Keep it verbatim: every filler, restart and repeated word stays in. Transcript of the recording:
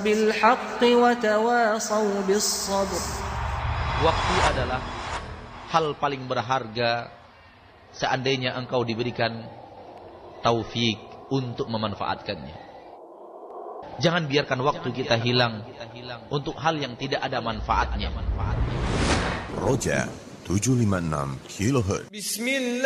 بالحق وتواصوا بالصبر. Waktu adalah hal paling berharga seandainya engkau diberikan taufik untuk memanfaatkannya. Jangan biarkan waktu kita hilang untuk hal yang tidak ada manfaatnya. Roja tujuh lima enam kilohertz. Bismillah.